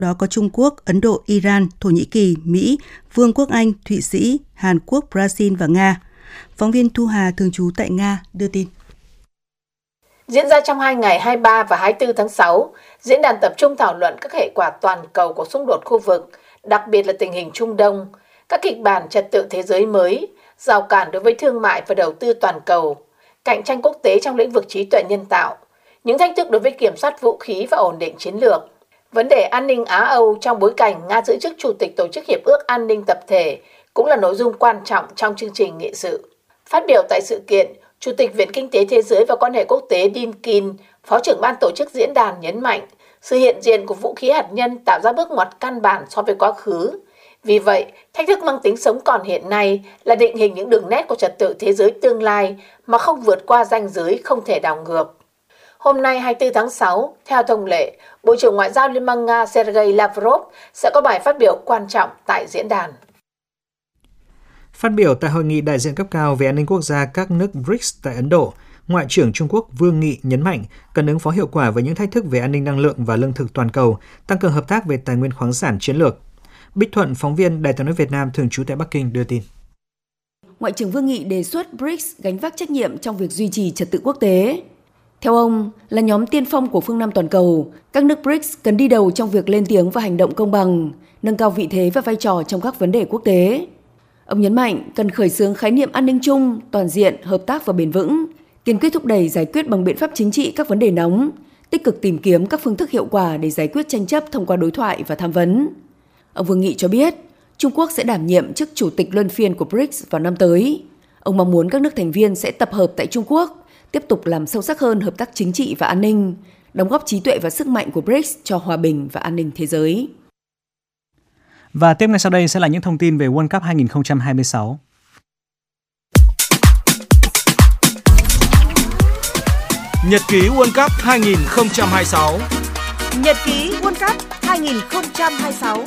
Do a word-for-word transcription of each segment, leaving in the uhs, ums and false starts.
đó có Trung Quốc, Ấn Độ, Iran, Thổ Nhĩ Kỳ, Mỹ, Vương quốc Anh, Thụy Sĩ, Hàn Quốc, Brazil và Nga. Phóng viên Thu Hà thường trú tại Nga đưa tin. Diễn ra trong hai ngày hai mươi ba và hai mươi tư tháng sáu, diễn đàn tập trung thảo luận các hệ quả toàn cầu của xung đột khu vực, đặc biệt là tình hình Trung Đông, các kịch bản trật tự thế giới mới, rào cản đối với thương mại và đầu tư toàn cầu, cạnh tranh quốc tế trong lĩnh vực trí tuệ nhân tạo, những thách thức đối với kiểm soát vũ khí và ổn định chiến lược, vấn đề an ninh Á-Âu trong bối cảnh Nga giữ chức Chủ tịch Tổ chức Hiệp ước An ninh Tập thể cũng là nội dung quan trọng trong chương trình nghị sự. Phát biểu tại sự kiện, Chủ tịch Viện Kinh tế Thế giới và Quan hệ Quốc tế Dean Keen, Phó trưởng ban tổ chức diễn đàn nhấn mạnh, sự hiện diện của vũ khí hạt nhân tạo ra bước ngoặt căn bản so với quá khứ. Vì vậy, thách thức mang tính sống còn hiện nay là định hình những đường nét của trật tự thế giới tương lai mà không vượt qua ranh giới không thể đảo ngược. Hôm nay hai mươi tư tháng sáu, theo thông lệ, Bộ trưởng Ngoại giao Liên bang Nga Sergei Lavrov sẽ có bài phát biểu quan trọng tại diễn đàn. Phát biểu tại hội nghị đại diện cấp cao về an ninh quốc gia các nước bê rê i xê tại Ấn Độ, Ngoại trưởng Trung Quốc Vương Nghị nhấn mạnh cần ứng phó hiệu quả với những thách thức về an ninh năng lượng và lương thực toàn cầu, tăng cường hợp tác về tài nguyên khoáng sản chiến lược. Bích Thuận, phóng viên Đài Tiếng nói Việt Nam thường trú tại Bắc Kinh đưa tin. Ngoại trưởng Vương Nghị đề xuất bê rê i xê gánh vác trách nhiệm trong việc duy trì trật tự quốc tế. Theo ông, là nhóm tiên phong của phương Nam toàn cầu, các nước bê rê i xê cần đi đầu trong việc lên tiếng và hành động công bằng, nâng cao vị thế và vai trò trong các vấn đề quốc tế. Ông nhấn mạnh cần khởi xướng khái niệm an ninh chung, toàn diện, hợp tác và bền vững, kiên quyết thúc đẩy giải quyết bằng biện pháp chính trị các vấn đề nóng, tích cực tìm kiếm các phương thức hiệu quả để giải quyết tranh chấp thông qua đối thoại và tham vấn. Ông Vương Nghị cho biết, Trung Quốc sẽ đảm nhiệm chức chủ tịch luân phiên của bê rê i xê vào năm tới. Ông mong muốn các nước thành viên sẽ tập hợp tại Trung Quốc, tiếp tục làm sâu sắc hơn hợp tác chính trị và an ninh, đóng góp trí tuệ và sức mạnh của bê rê i xê cho hòa bình và an ninh thế giới. Và tiếp ngay sau đây sẽ là những thông tin về World Cup hai không hai sáu. Nhật ký World Cup hai không hai sáu. Nhật ký World Cup hai không hai sáu.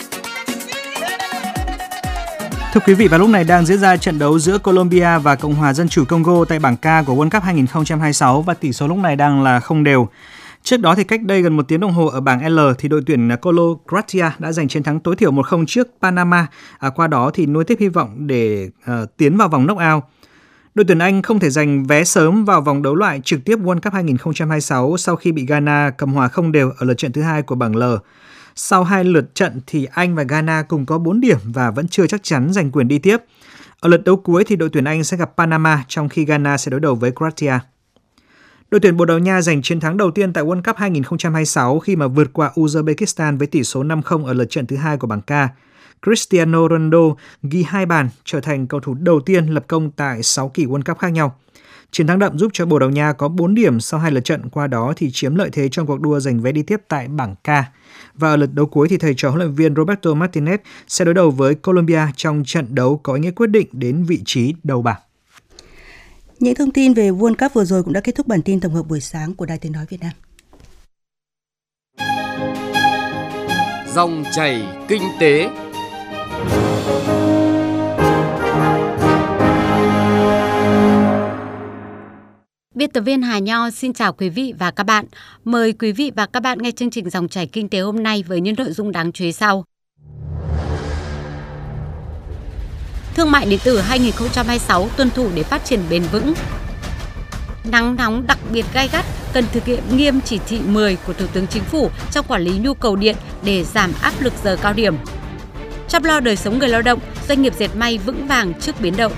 Thưa quý vị, vào lúc này đang diễn ra trận đấu giữa Colombia và Cộng hòa Dân chủ Congo tại bảng K của World Cup hai không hai sáu và tỷ số lúc này đang là không đều. Trước đó thì cách đây gần một tiếng đồng hồ ở bảng L thì đội tuyển Colo Gracia đã giành chiến thắng tối thiểu một không trước Panama. À, qua đó thì nuôi tiếp hy vọng để uh, tiến vào vòng knock-out. Đội tuyển Anh không thể giành vé sớm vào vòng đấu loại trực tiếp World Cup hai không hai sáu sau khi bị Ghana cầm hòa không đều ở lượt trận thứ hai của bảng L. Sau hai lượt trận thì Anh và Ghana cùng có bốn điểm và vẫn chưa chắc chắn giành quyền đi tiếp. Ở lượt đấu cuối thì đội tuyển Anh sẽ gặp Panama trong khi Ghana sẽ đối đầu với Croatia. Đội tuyển Bồ Đào Nha giành chiến thắng đầu tiên tại World Cup hai không hai sáu khi mà vượt qua Uzbekistan với tỷ số năm không ở lượt trận thứ hai của bảng K. Cristiano Ronaldo ghi hai bàn, trở thành cầu thủ đầu tiên lập công tại sáu kỳ World Cup khác nhau. Chiến thắng đậm giúp cho Bồ Đào Nha có bốn điểm sau hai lượt trận, qua đó thì chiếm lợi thế trong cuộc đua giành vé đi tiếp tại bảng K. Và ở lượt đấu cuối thì thầy trò huấn luyện viên Roberto Martinez sẽ đối đầu với Colombia trong trận đấu có ý nghĩa quyết định đến vị trí đầu bảng. Những thông tin về World Cup vừa rồi cũng đã kết thúc bản tin tổng hợp buổi sáng của Đài Tiếng nói Việt Nam. Dòng chảy kinh tế. Biên tập viên Hà Nho xin chào quý vị và các bạn. Mời quý vị và các bạn nghe chương trình Dòng chảy kinh tế hôm nay với những nội dung đáng chú ý sau. Thương mại điện tử hai không hai sáu tuân thủ để phát triển bền vững. Nắng nóng đặc biệt gay gắt, cần thực hiện nghiêm chỉ thị mười của Thủ tướng Chính phủ trong quản lý nhu cầu điện để giảm áp lực giờ cao điểm. Chăm lo đời sống người lao động, doanh nghiệp dệt may vững vàng trước biến động.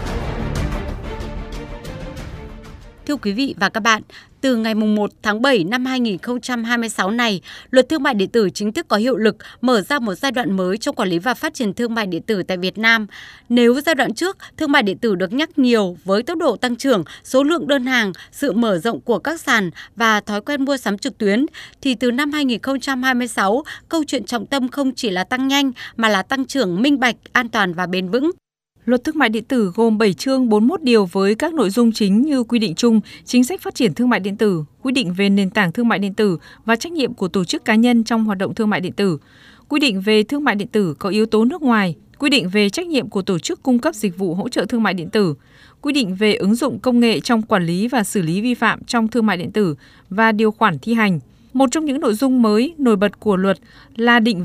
Thưa quý vị và các bạn, từ ngày mùng một tháng bảy năm hai không hai sáu này, Luật Thương mại điện tử chính thức có hiệu lực, mở ra một giai đoạn mới trong quản lý và phát triển thương mại điện tử tại Việt Nam. Nếu giai đoạn trước, thương mại điện tử được nhắc nhiều với tốc độ tăng trưởng, số lượng đơn hàng, sự mở rộng của các sàn và thói quen mua sắm trực tuyến, thì từ năm hai không hai sáu, câu chuyện trọng tâm không chỉ là tăng nhanh mà là tăng trưởng minh bạch, an toàn và bền vững. Luật Thương mại điện tử gồm bảy chương bốn mươi mốt điều với các nội dung chính như quy định chung, chính sách phát triển thương mại điện tử, quy định về nền tảng thương mại điện tử và trách nhiệm của tổ chức cá nhân trong hoạt động thương mại điện tử, quy định về thương mại điện tử có yếu tố nước ngoài, quy định về trách nhiệm của tổ chức cung cấp dịch vụ hỗ trợ thương mại điện tử, quy định về ứng dụng công nghệ trong quản lý và xử lý vi phạm trong thương mại điện tử và điều khoản thi hành. Một trong những nội dung mới nổi bật của luật là định